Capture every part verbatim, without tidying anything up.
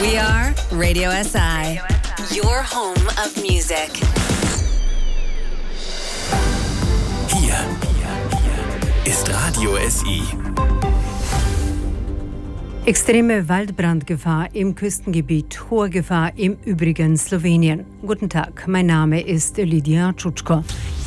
We are Radio S I, your home of music. Hier ist Radio S I. Extreme Waldbrandgefahr im Küstengebiet, hohe Gefahr im übrigen Slowenien. Guten Tag, mein Name ist Lydia Tschutschko.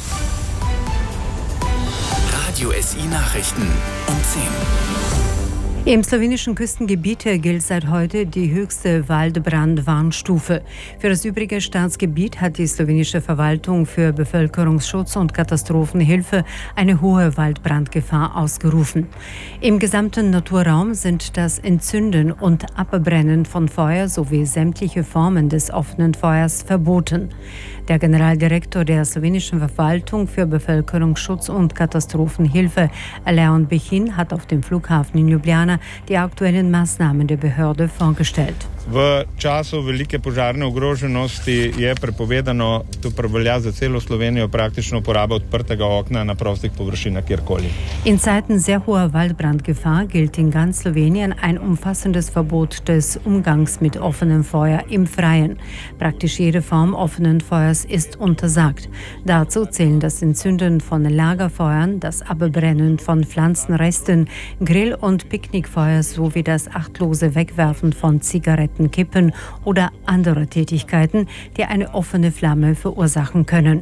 Radio S I Nachrichten um zehn. Im slowenischen Küstengebiet gilt seit heute die höchste Waldbrandwarnstufe. Für das übrige Staatsgebiet hat die slowenische Verwaltung für Bevölkerungsschutz und Katastrophenhilfe eine hohe Waldbrandgefahr ausgerufen. Im gesamten Naturraum sind das Entzünden und Abbrennen von Feuer sowie sämtliche Formen des offenen Feuers verboten. Der Generaldirektor der slowenischen Verwaltung für Bevölkerungsschutz und Katastrophenhilfe, Leon Bechin, hat auf dem Flughafen in Ljubljana die aktuellen Maßnahmen der Behörde vorgestellt. V času velike požarne ogroženosti je prepovedano, to velja za celo Slovenijo, praktično uporaba odprtega okna na prostih površinah kjerkoli. In Zeiten sehr hoher Waldbrandgefahr gilt in ganz Slowenien ein umfassendes Verbot des Umgangs mit offenem Feuer im Freien. Praktisch jede Form offenen Feuers ist untersagt. Dazu zählen das Entzünden von Lagerfeuern, das Abbrennen von Pflanzenresten, Grill- und Picknickfeuer sowie das achtlose Wegwerfen von Zigaretten, Kippen oder andere Tätigkeiten, die eine offene Flamme verursachen können.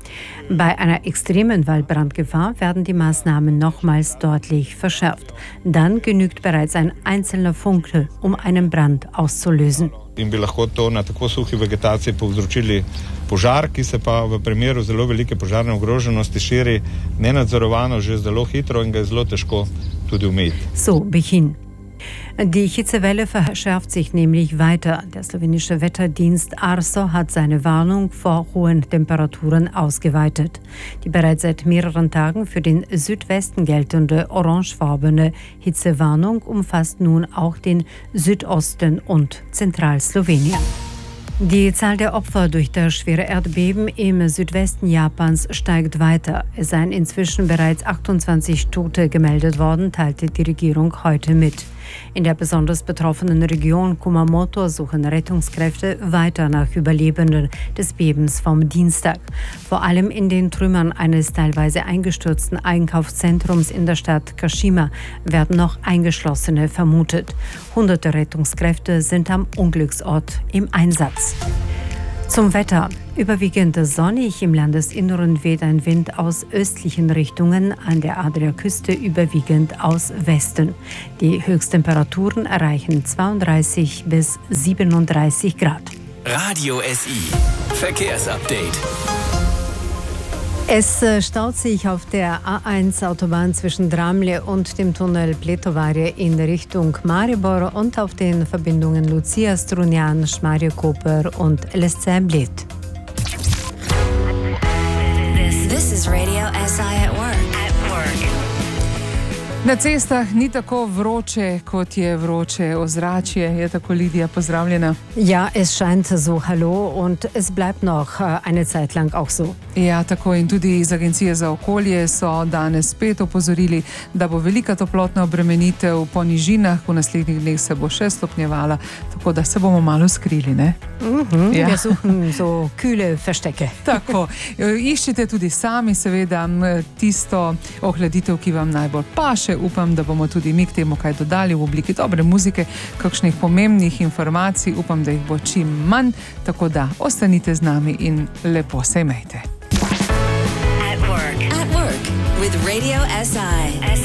Bei einer extremen Waldbrandgefahr werden die Maßnahmen nochmals deutlich verschärft. Dann genügt bereits ein einzelner Funke, um einen Brand auszulösen. In bi lahko to na tako suhi vegetaciji povzročili požar, ki se pa v primeru zelo velike požarne ogroženosti širi nenadzorovano že zelo hitro in ga je zelo težko tudi umeti. So, Bechin. Die Hitzewelle verschärft sich nämlich weiter. Der slowenische Wetterdienst Arso hat seine Warnung vor hohen Temperaturen ausgeweitet. Die bereits seit mehreren Tagen für den Südwesten geltende orangefarbene Hitzewarnung umfasst nun auch den Südosten und Zentralslowenien. Die Zahl der Opfer durch das schwere Erdbeben im Südwesten Japans steigt weiter. Es seien inzwischen bereits achtundzwanzig Tote gemeldet worden, teilte die Regierung heute mit. In der besonders betroffenen Region Kumamoto suchen Rettungskräfte weiter nach Überlebenden des Bebens vom Dienstag. Vor allem in den Trümmern eines teilweise eingestürzten Einkaufszentrums in der Stadt Kashima werden noch Eingeschlossene vermutet. Hunderte Rettungskräfte sind am Unglücksort im Einsatz. Zum Wetter. Überwiegend sonnig, im Landesinneren weht ein Wind aus östlichen Richtungen, an der Adriaküste überwiegend aus Westen. Die Höchsttemperaturen erreichen zweiunddreißig bis siebenunddreißig Grad. Radio S I Verkehrsupdate. Es staut sich auf der A eins Autobahn zwischen Dramlje und dem Tunnel Pletovarje in Richtung Maribor und auf den Verbindungen Lucia, Strunjan, Šmarje-Koper und L S C Bled. This, this is Radio S I at work. At work. Na cestah ni tako vroče, kot je vroče ozračje. Je tako, Lydia, pozdravljena. Ja, es scheint so, hallo, und es bleibt noch eine Zeit lang auch so. Ja, tako, in tudi iz Agencije za okolje so danes spet opozorili, da bo velika toplotna obremenitev po nižinah, v naslednjih dneh se bo še stopnjevala, tako da se bomo malo skrili, ne? Mhm, ja. Wir suchen so kühle Verstecke. Tako, iščite tudi sami seveda tisto ohladitev, ki vam najbolj paše. Upam, da bomo tudi mi k temu kaj dodali v obliki dobre muzike, kakšnih pomembnih informacij, upam, da jih bo čim manj, tako da ostanite z nami in lepo se imejte. At work. At work with Radio S I. S